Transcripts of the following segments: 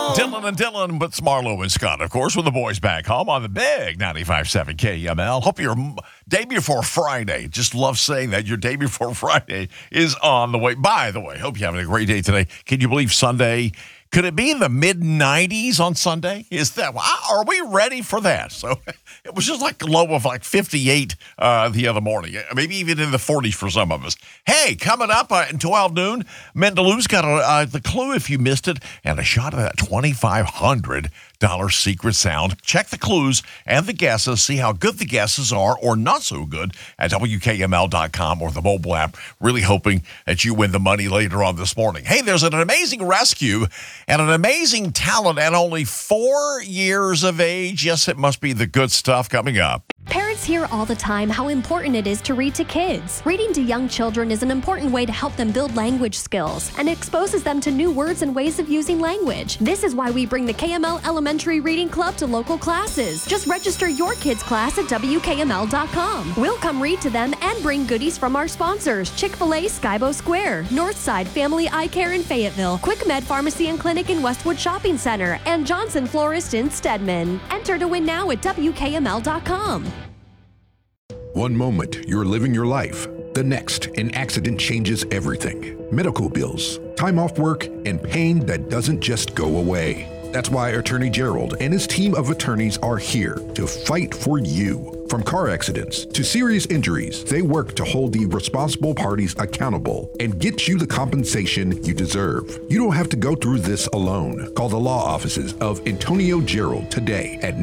Dylan and Dylan, but it's Marlo and Scott, of course, with the boys back home on the big 95.7 KML. Hope your day before Friday, just love saying that, your day before Friday is on the way. By the way, hope you're having a great day today. Can you believe Sunday? Could it be in the mid-90s on Sunday? Are we ready for that? So it was just like a low of like 58 the other morning, maybe even in the 40s for some of us. Hey, coming up at 12 noon, Mendeloo's got the clue if you missed it, and a shot of that $2,500 secret sound. Check the clues and the guesses, see how good the guesses are or not so good at WKML.com or the mobile app. Really hoping that you win the money later on this morning. Hey, there's an amazing rescue and an amazing talent at only 4 years of age. Yes, it must be the good stuff coming up. Parents hear all the time how important it is to read to kids. Reading to young children is an important way to help them build language skills and exposes them to new words and ways of using language. This is why we bring the KML Elementary Reading Club to local classes. Just register your kids' class at WKML.com. We'll come read to them and bring goodies from our sponsors: Chick-fil-A Skybo Square, Northside Family Eye Care in Fayetteville, Quick Med Pharmacy and Clinic in Westwood Shopping Center, and Johnson Florist in Stedman. Enter to win now at WKML.com. One moment, you're living your life. The next, an accident changes everything. Medical bills, time off work, and pain that doesn't just go away. That's why Attorney Gerald and his team of attorneys are here to fight for you. From car accidents to serious injuries, they work to hold the responsible parties accountable and get you the compensation you deserve. You don't have to go through this alone. Call the law offices of Antonio Gerald today at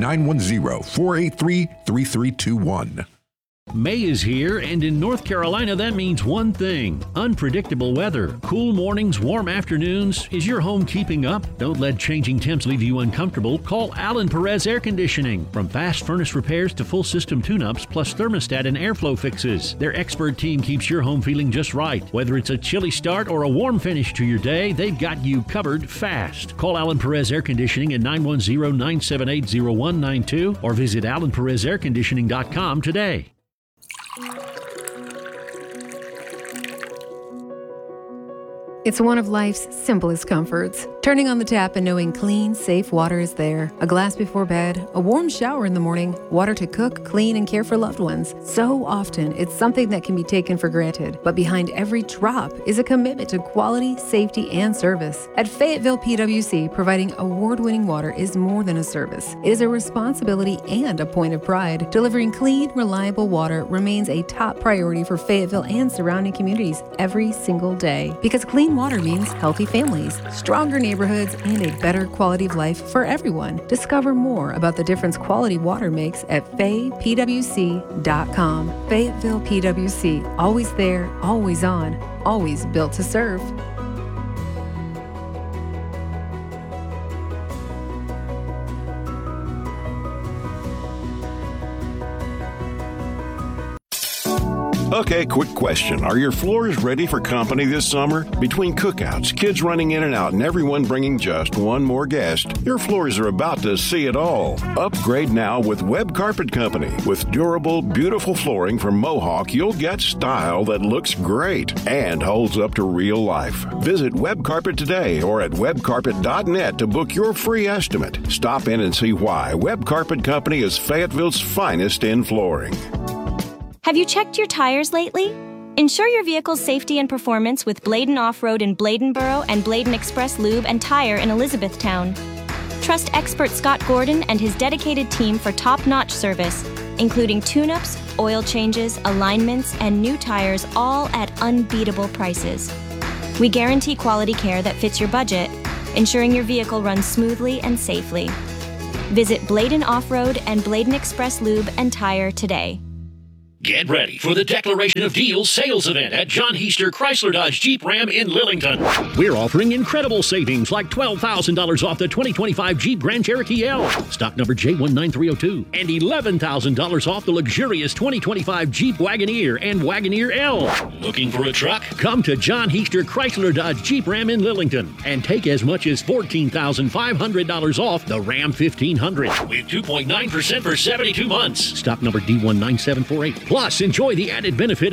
910-483-3321. May is here, and in North Carolina, that means one thing: unpredictable weather. Cool mornings, warm afternoons. Is your home keeping up? Don't let changing temps leave you uncomfortable. Call Alan Perez Air Conditioning. From fast furnace repairs to full system tune-ups, plus thermostat and airflow fixes, their expert team keeps your home feeling just right. Whether it's a chilly start or a warm finish to your day, they've got you covered fast. Call Alan Perez Air Conditioning at 910-978-0192 or visit alanperezairconditioning.com today. It's one of life's simplest comforts. Turning on the tap and knowing clean, safe water is there. A glass before bed, a warm shower in the morning, water to cook, clean, and care for loved ones. So often, it's something that can be taken for granted. But behind every drop is a commitment to quality, safety, and service. At Fayetteville PWC, providing award-winning water is more than a service. It is a responsibility and a point of pride. Delivering clean, reliable water remains a top priority for Fayetteville and surrounding communities every single day. Because clean water means healthy families, stronger neighborhoods, and a better quality of life for everyone. Discover more about the difference quality water makes at faypwc.com. Fayetteville PWC, always there, always on, always built to serve. Okay, quick question. Are your floors ready for company this summer? Between cookouts, kids running in and out, and everyone bringing just one more guest, your floors are about to see it all. Upgrade now with Web Carpet Company. With durable, beautiful flooring from Mohawk, you'll get style that looks great and holds up to real life. Visit Web Carpet today or at webcarpet.net to book your free estimate. Stop in and see why Web Carpet Company is Fayetteville's finest in flooring. Have you checked your tires lately? Ensure your vehicle's safety and performance with Bladen Off-Road in Bladenboro and Bladen Express Lube and Tire in Elizabethtown. Trust expert Scott Gordon and his dedicated team for top-notch service, including tune-ups, oil changes, alignments, and new tires, all at unbeatable prices. We guarantee quality care that fits your budget, ensuring your vehicle runs smoothly and safely. Visit Bladen Off-Road and Bladen Express Lube and Tire today. Get ready for the Declaration of Deals sales event at John Heister Chrysler Dodge Jeep Ram in Lillington. We're offering incredible savings like $12,000 off the 2025 Jeep Grand Cherokee L, stock number J19302, and $11,000 off the luxurious 2025 Jeep Wagoneer and Wagoneer L. Looking for a truck? Come to John Heister Chrysler Dodge Jeep Ram in Lillington and take as much as $14,500 off the Ram 1500 with 2.9% for 72 months. Stock number D19748. Plus, enjoy the added benefit